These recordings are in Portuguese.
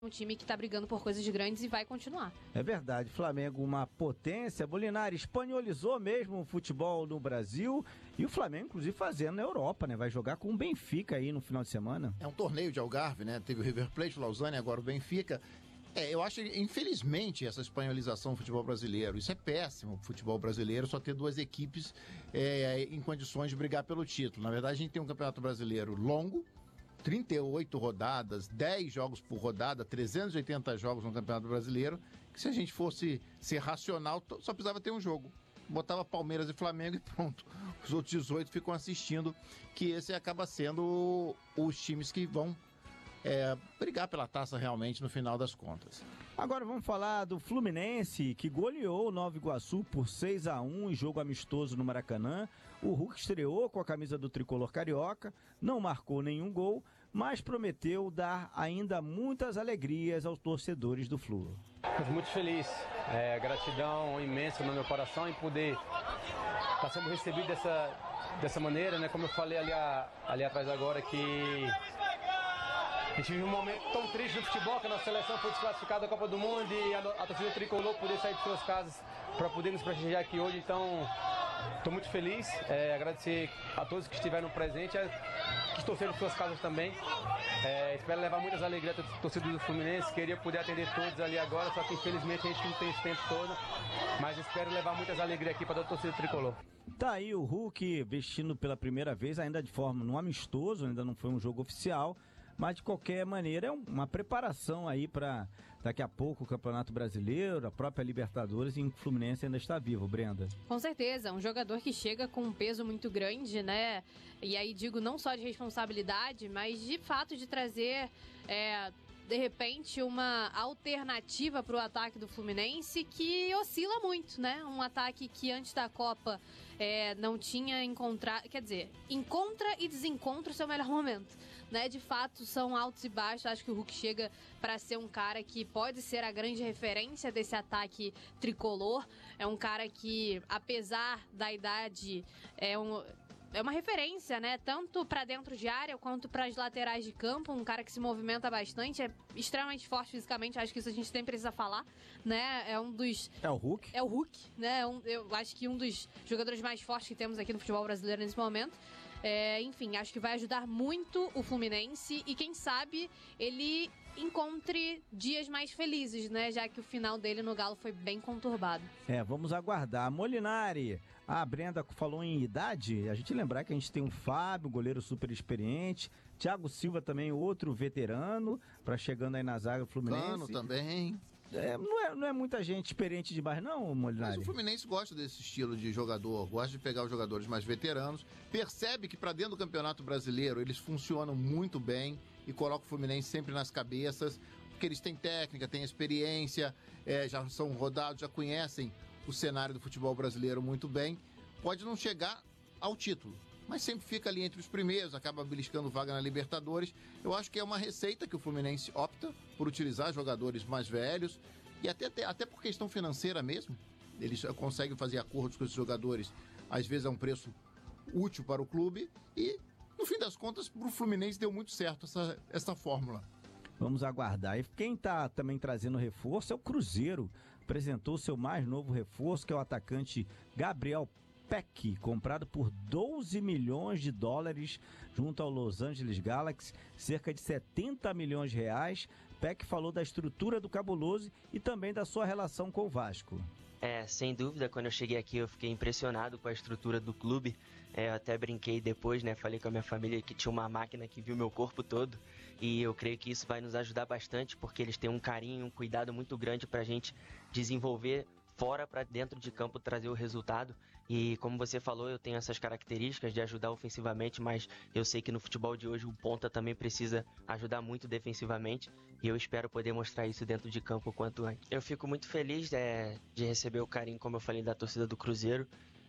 um time que está brigando por coisas grandes e vai continuar. É verdade, Flamengo uma potência. Molinari espanholizou mesmo o futebol no Brasil e o Flamengo, inclusive, fazendo na Europa, né? Vai jogar com o Benfica aí no final de semana. É um torneio de Algarve, né? Teve o River Plate, o Lausanne, agora o Benfica. Eu acho, infelizmente, essa espanholização do futebol brasileiro, isso é péssimo pro futebol brasileiro, só ter duas equipes em condições de brigar pelo título. Na verdade, a gente tem um campeonato brasileiro longo, 38 rodadas, 10 jogos por rodada, 380 jogos no Campeonato Brasileiro, que se a gente fosse ser racional, só precisava ter um jogo. Botava Palmeiras e Flamengo e pronto. Os outros 18 ficam assistindo, que esse acaba sendo os times que vão brigar pela taça realmente no final das contas. Agora vamos falar do Fluminense, que goleou o Nova Iguaçu por 6-1 em jogo amistoso no Maracanã. O Hulk estreou com a camisa do tricolor carioca, não marcou nenhum gol, mas prometeu dar ainda muitas alegrias aos torcedores do Flu. Estou muito feliz, gratidão imensa no meu coração em poder estar sendo recebido dessa maneira, né? Como eu falei ali atrás agora, que a gente vive um momento tão triste no futebol, que a nossa seleção foi desclassificada da Copa do Mundo e a torcida tricolor poder sair de suas casas para poder nos prestigiar aqui hoje. Então, estou muito feliz, agradecer a todos que estiveram presentes, que torceram em suas casas também. Espero levar muitas alegrias à torcida do Fluminense, queria poder atender todos ali agora, só que infelizmente a gente não tem esse tempo todo, mas espero levar muitas alegrias aqui para toda a torcida tricolor. Tá aí o Hulk vestindo pela primeira vez, ainda de forma no amistoso, ainda não foi um jogo oficial, mas de qualquer maneira é uma preparação aí para daqui a pouco o Campeonato Brasileiro, a própria Libertadores, e o Fluminense ainda está vivo, Brenda. Com certeza, um jogador que chega com um peso muito grande, né? E aí digo não só de responsabilidade, mas de fato de trazer de repente uma alternativa para o ataque do Fluminense, que oscila muito, né? Um ataque que antes da Copa não tinha encontrado, quer dizer, encontra e desencontra o seu melhor momento, né? De fato, são altos e baixos. Acho que o Hulk chega para ser um cara que pode ser a grande referência desse ataque tricolor. É um cara que, apesar da idade, é uma referência, né? Tanto para dentro de área quanto para as laterais de campo. Um cara que se movimenta bastante, é extremamente forte fisicamente. Acho que isso a gente nem precisa falar, né? É um dos... É o Hulk? É o Hulk, né? Eu acho que um dos jogadores mais fortes que temos aqui no futebol brasileiro nesse momento. Enfim, acho que vai ajudar muito o Fluminense e quem sabe ele encontre dias mais felizes, né? Já que o final dele no Galo foi bem conturbado. Vamos aguardar. Molinari, a Brenda falou em idade, a gente lembrar que a gente tem o Fábio, goleiro super experiente, Thiago Silva também, outro veterano, para chegando aí na zaga Fluminense. Cano também. Não é muita gente experiente demais, não, Molinari? Mas o Fluminense gosta desse estilo de jogador, gosta de pegar os jogadores mais veteranos, percebe que para dentro do Campeonato Brasileiro eles funcionam muito bem e coloca o Fluminense sempre nas cabeças, porque eles têm técnica, têm experiência, já são rodados, já conhecem o cenário do futebol brasileiro muito bem. Pode não chegar ao título, mas sempre fica ali entre os primeiros, acaba beliscando vaga na Libertadores. Eu acho que é uma receita que o Fluminense opta por utilizar jogadores mais velhos, e até por questão financeira mesmo, eles conseguem fazer acordos com esses jogadores, às vezes a um preço útil para o clube, e no fim das contas, para o Fluminense deu muito certo essa fórmula. Vamos aguardar. E quem está também trazendo reforço é o Cruzeiro. Apresentou seu mais novo reforço, que é o atacante Gabriel Peck, comprado por 12 milhões de dólares junto ao Los Angeles Galaxy, cerca de 70 milhões de reais. Peck falou da estrutura do Cabuloso e também da sua relação com o Vasco. Sem dúvida, quando eu cheguei aqui eu fiquei impressionado com a estrutura do clube. Eu até brinquei depois, né? Falei com a minha família que tinha uma máquina que viu meu corpo todo. E eu creio que isso vai nos ajudar bastante, porque eles têm um carinho, um cuidado muito grande pra gente desenvolver fora para dentro de campo, trazer o resultado. E como você falou, eu tenho essas características de ajudar ofensivamente, mas eu sei que no futebol de hoje o ponta também precisa ajudar muito defensivamente, e eu espero poder mostrar isso dentro de campo o quanto antes. Eu fico muito feliz de receber o carinho, como eu falei, da torcida do Cruzeiro,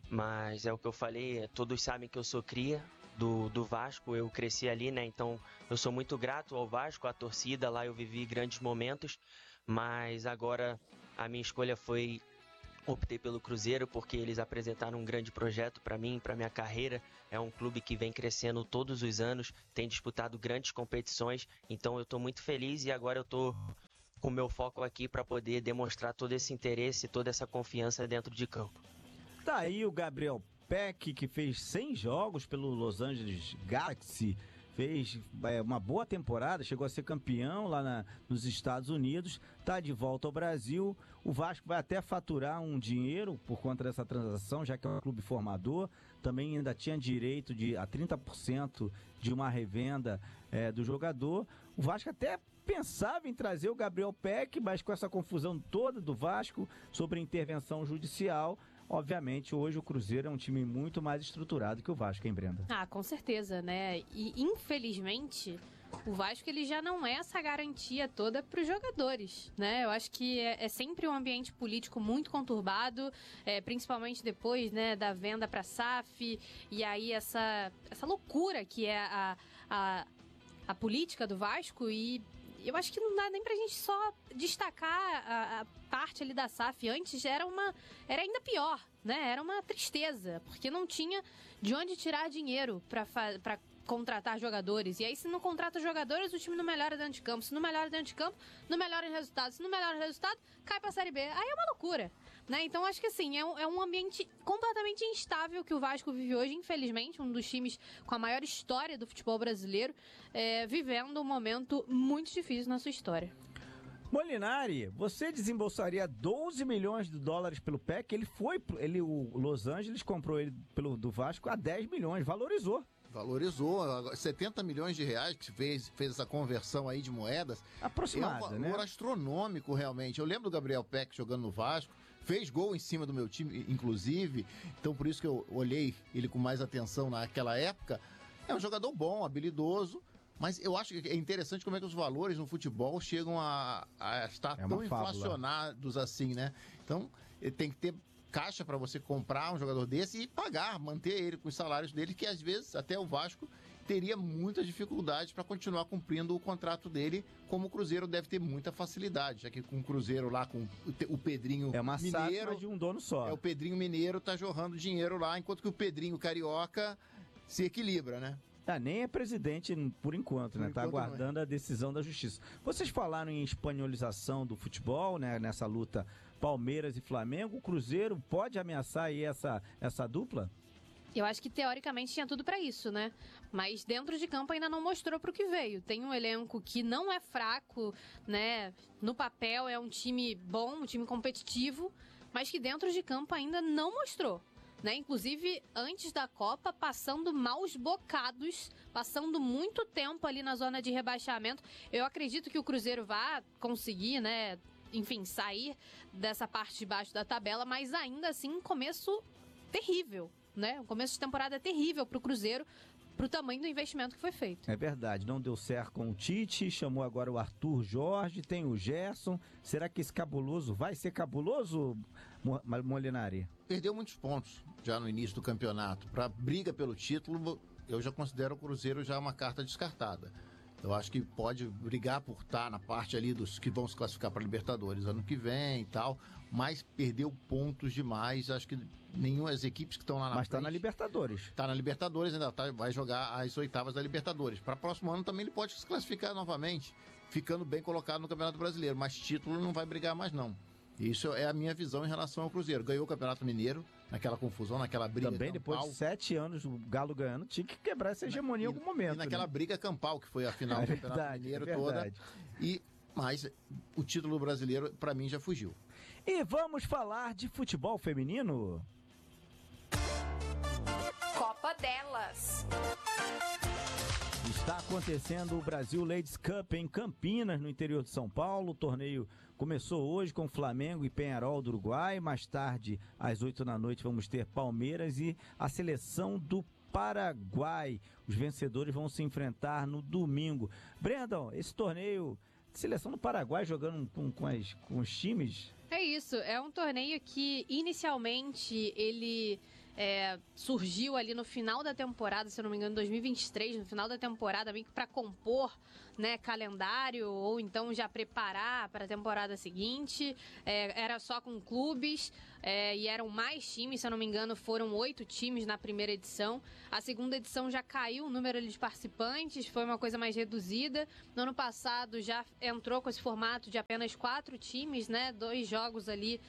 mas é o que eu falei, todos sabem que eu sou cria do Vasco, eu cresci ali, né? Então eu sou muito grato ao Vasco, à torcida, lá eu vivi grandes momentos, mas agora a minha escolha foi optei pelo Cruzeiro porque eles apresentaram um grande projeto para mim, para minha carreira. É um clube que vem crescendo todos os anos, tem disputado grandes competições, então eu estou muito feliz e agora eu estou com o meu foco aqui para poder demonstrar todo esse interesse, toda essa confiança dentro de campo. Tá aí o Gabriel Peck, que fez 100 jogos pelo Los Angeles Galaxy, fez uma boa temporada, chegou a ser campeão lá nos Estados Unidos, tá de volta ao Brasil. O Vasco vai até faturar um dinheiro por conta dessa transação, já que é um clube formador. Também ainda tinha direito a 30% de uma revenda do jogador. O Vasco até pensava em trazer o Gabriel Peck, mas com essa confusão toda do Vasco sobre intervenção judicial, obviamente, hoje o Cruzeiro é um time muito mais estruturado que o Vasco, hein, Brenda? Ah, com certeza, né? E, infelizmente, o Vasco ele já não é essa garantia toda para os jogadores, né? Eu acho que é sempre um ambiente político muito conturbado, principalmente depois, né, da venda para a SAF, e aí essa loucura que é a política do Vasco. E eu acho que não dá nem pra gente só destacar a parte ali da SAF. Antes era ainda pior, né? Era uma tristeza, porque não tinha de onde tirar dinheiro pra contratar jogadores. E aí, se não contrata jogadores, o time não melhora dentro de campo. Se não melhora dentro de campo, não melhora em resultado. Se não melhora em resultado, cai pra Série B. Aí é uma loucura, né? Então, acho que assim, é um ambiente completamente instável que o Vasco vive hoje, infelizmente. Um dos times com a maior história do futebol brasileiro, vivendo um momento muito difícil na sua história. Molinari, você desembolsaria 12 milhões de dólares pelo Peck? O Los Angeles comprou ele do Vasco a 10 milhões, valorizou, 70 milhões de reais, que fez essa conversão aí de moedas. Aproximada, é um valor astronômico, realmente. Eu lembro do Gabriel Peck jogando no Vasco, fez gol em cima do meu time, inclusive, então por isso que eu olhei ele com mais atenção naquela época. É um jogador bom, habilidoso, mas eu acho que é interessante como é que os valores no futebol chegam a estar tão inflacionados assim, né? Então, tem que ter caixa para você comprar um jogador desse e pagar, manter ele com os salários dele, que às vezes até o Vasco teria muitas dificuldades para continuar cumprindo o contrato dele, como o Cruzeiro deve ter muita facilidade, já que com o Cruzeiro lá, com o Pedrinho é uma Mineiro, de um dono só. O Pedrinho Mineiro tá jorrando dinheiro lá, enquanto que o Pedrinho Carioca se equilibra, né? Nem é presidente por enquanto, né? Tá aguardando a decisão da justiça. Vocês falaram em espanholização do futebol, né? Nessa luta Palmeiras e Flamengo. O Cruzeiro pode ameaçar aí essa dupla? Eu acho que teoricamente tinha tudo para isso, né? Mas dentro de campo ainda não mostrou pro que veio. Tem um elenco que não é fraco, né? No papel é um time bom, um time competitivo, mas que dentro de campo ainda não mostrou. Né? Inclusive, antes da Copa, passando maus bocados, passando muito tempo ali na zona de rebaixamento. Eu acredito que o Cruzeiro vai conseguir, né? Enfim, sair dessa parte de baixo da tabela, mas ainda assim, um começo terrível, né? Um começo de temporada terrível para o Cruzeiro, para o tamanho do investimento que foi feito. É verdade, não deu certo com o Tite, chamou agora o Arthur Jorge, tem o Gerson. Será que esse cabuloso vai ser cabuloso, Molinari? Perdeu muitos pontos já no início do campeonato. Para briga pelo título, eu já considero o Cruzeiro já uma carta descartada. Eu acho que pode brigar por estar na parte ali dos que vão se classificar para Libertadores ano que vem e tal, mas perdeu pontos demais. Acho que nenhuma das equipes que estão lá na frente... Mas está na Libertadores. Está na Libertadores, ainda vai jogar as oitavas da Libertadores. Para o próximo ano também ele pode se classificar novamente, ficando bem colocado no Campeonato Brasileiro, mas título não vai brigar mais não. Isso é a minha visão em relação ao Cruzeiro. Ganhou o Campeonato Mineiro, naquela confusão, naquela briga também campal. Depois de 7 anos, o Galo ganhando, tinha que quebrar essa hegemonia em algum momento. E naquela briga campal, que foi a final do Campeonato Mineiro toda. Mas o título brasileiro, para mim, já fugiu. E vamos falar de futebol feminino? Copa delas. Está acontecendo o Brasil Ladies Cup em Campinas, no interior de São Paulo. O torneio começou hoje com Flamengo e Peñarol do Uruguai. Mais tarde, às 8 da noite, vamos ter Palmeiras e a seleção do Paraguai. Os vencedores vão se enfrentar no domingo. Brandon, esse torneio, seleção do Paraguai jogando com os times... É isso, é um torneio que inicialmente ele surgiu ali no final da temporada, se eu não me engano, 2023, no final da temporada, meio que para compor, né, calendário ou então já preparar para a temporada seguinte. Era só com clubes e eram mais times, se eu não me engano, foram 8 times na primeira edição. A segunda edição já caiu o número de participantes, foi uma coisa mais reduzida. No ano passado já entrou com esse formato de apenas 4 times, né, 2 jogos ali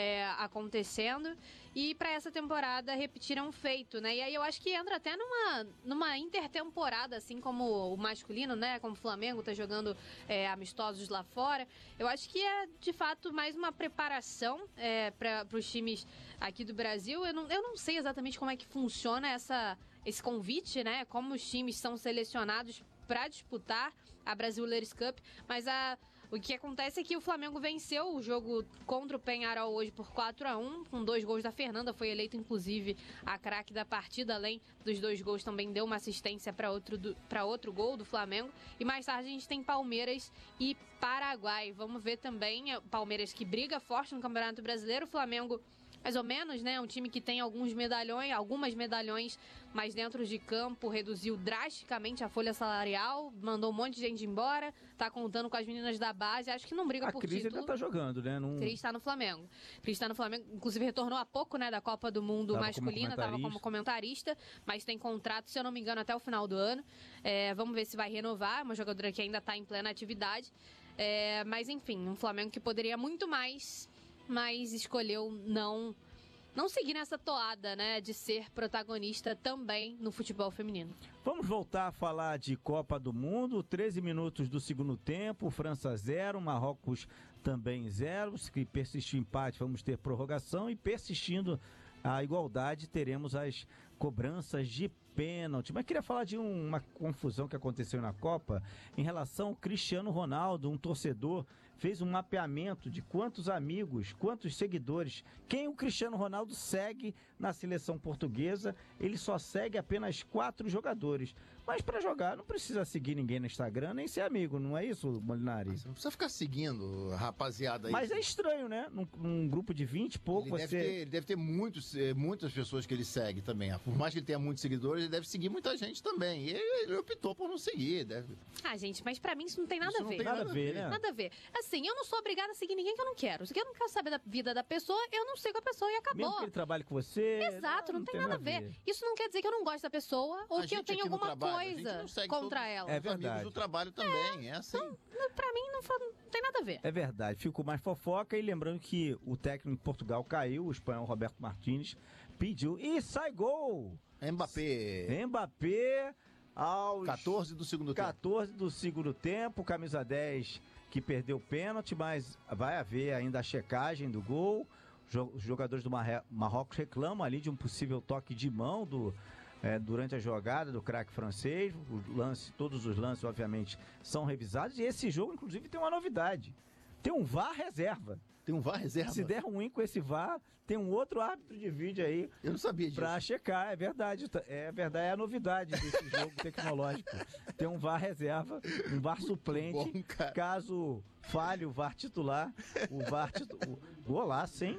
acontecendo. E para essa temporada repetiram feito, né? E aí eu acho que entra até numa intertemporada, assim como o masculino, né? Como o Flamengo tá jogando amistosos lá fora. Eu acho que é, de fato, mais uma preparação para os times aqui do Brasil. Eu não sei exatamente como é que funciona esse convite, né? Como os times são selecionados para disputar a Brasileiros Cup, mas o que acontece é que o Flamengo venceu o jogo contra o Peñarol hoje por 4-1, com 2 gols da Fernanda, foi eleita inclusive a craque da partida, além dos 2 gols também deu uma assistência para outro gol do Flamengo. E mais tarde a gente tem Palmeiras e Paraguai. Vamos ver também o Palmeiras que briga forte no Campeonato Brasileiro, o Flamengo mais ou menos, né? Um time que tem algumas medalhões, mas dentro de campo reduziu drasticamente a folha salarial, mandou um monte de gente embora, tá contando com as meninas da base, acho que não briga por título. A Cris ainda tá jogando, né? Cris tá no Flamengo. Inclusive retornou há pouco, né, da Copa do Mundo masculina, tava como comentarista, mas tem contrato, se eu não me engano, até o final do ano. Vamos ver se vai renovar, uma jogadora que ainda tá em plena atividade. Mas enfim, um Flamengo que poderia muito mais, mas escolheu não seguir nessa toada, né, de ser protagonista também no futebol feminino. Vamos voltar a falar de Copa do Mundo, 13 minutos do segundo tempo, França 0, Marrocos também 0, se persistir o empate vamos ter prorrogação e persistindo a igualdade teremos as cobranças de pênalti. Mas queria falar de uma confusão que aconteceu na Copa em relação ao Cristiano Ronaldo, um torcedor fez um mapeamento de quantos amigos, quantos seguidores, quem o Cristiano Ronaldo segue na seleção portuguesa. Ele só segue apenas 4 jogadores. Mas para jogar não precisa seguir ninguém no Instagram, nem ser amigo, não é isso, Molinari? Você não precisa ficar seguindo a rapaziada aí. Mas é estranho, né? Num grupo de 20 e pouco, ele deve ter muitas pessoas que ele segue também. Por mais que ele tenha muitos seguidores, ele deve seguir muita gente também. E ele optou por não seguir. Gente, mas pra mim isso não tem nada a ver. Nada a ver, né? Nada a ver. Assim, eu não sou obrigada a seguir ninguém que eu não quero. Se eu não quero saber da vida da pessoa, eu não sigo a pessoa e acabou. Mesmo que ele trabalhe com você... Exato, não tem nada a ver. Isso não quer dizer que eu não gosto da pessoa ou que eu tenho alguma coisa contra ela. É verdade. Amigos do trabalho também, é assim. Então, pra mim não tem nada a ver. É verdade, fico mais fofoca. E lembrando que o técnico de Portugal caiu, o espanhol Roberto Martínez pediu e sai gol! Mbappé aos 14 do segundo tempo, camisa 10 que perdeu o pênalti, mas vai haver ainda a checagem do gol. Os jogadores do Marrocos reclamam ali de um possível toque de mão durante a jogada do craque francês. Todos os lances, obviamente, são revisados. E esse jogo, inclusive, tem uma novidade. Tem um VAR reserva. Tem um VAR reserva? Se der ruim com esse VAR, tem um outro árbitro de vídeo aí. Eu não sabia disso. Pra checar, é verdade. É a novidade desse jogo tecnológico. Tem um VAR reserva, um VAR suplente. Bom, caso falhe o VAR titular, golaço, hein?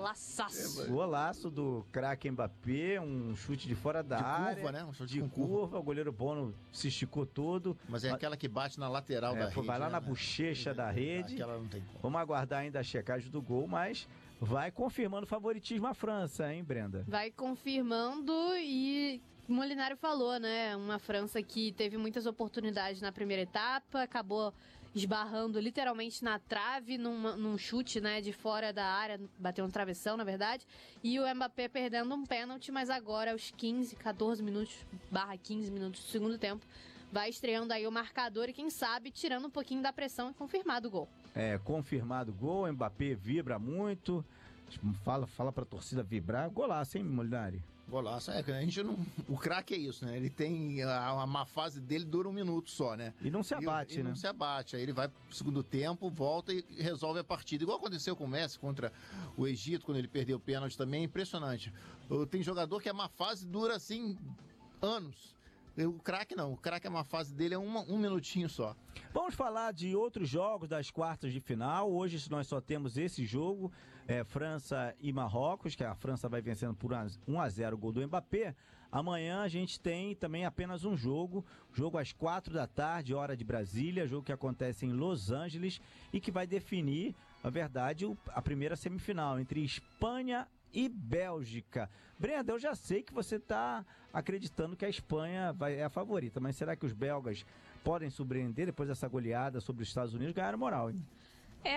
Golaço do craque Mbappé, um chute de fora da área. Curva, né? Um chute de curva. O goleiro Bono se esticou todo. Mas é aquela que bate na lateral da rede. Vai lá na bochecha da rede. Aquela não tem como. Vamos aguardar ainda a checagem do gol, mas vai confirmando o favoritismo à França, hein, Brenda? Vai confirmando e... O Molinari falou, né? Uma França que teve muitas oportunidades na primeira etapa, acabou esbarrando literalmente na trave num chute, né, de fora da área, bateu no travessão, na verdade, e o Mbappé perdendo um pênalti, mas agora aos 14 minutos, /15 minutos do segundo tempo, vai estreando aí o marcador e quem sabe tirando um pouquinho da pressão e confirmado o gol. Confirmado o gol, Mbappé vibra muito, fala pra torcida vibrar, golaço, hein, Molinari? Golaço, a gente não... O craque é isso, né? Ele tem... A má fase dele dura 1 minuto só, né? E não se abate, né? Não se abate. Aí ele vai pro segundo tempo, volta e resolve a partida. Igual aconteceu com o Messi contra o Egito, quando ele perdeu o pênalti também. É impressionante. Tem jogador que a má fase dura, assim, anos. O craque não, o craque é uma fase dele, é um minutinho só. Vamos falar de outros jogos das quartas de final. Hoje nós só temos esse jogo, França e Marrocos, que a França vai vencendo por 1-0 o gol do Mbappé. Amanhã a gente tem também apenas um jogo às 4 da tarde, hora de Brasília, jogo que acontece em Los Angeles e que vai definir, na verdade, a primeira semifinal entre Espanha e Bélgica. Brenda, eu já sei que você está acreditando que a Espanha é a favorita, mas será que os belgas podem surpreender depois dessa goleada sobre os Estados Unidos? Ganharam moral, hein?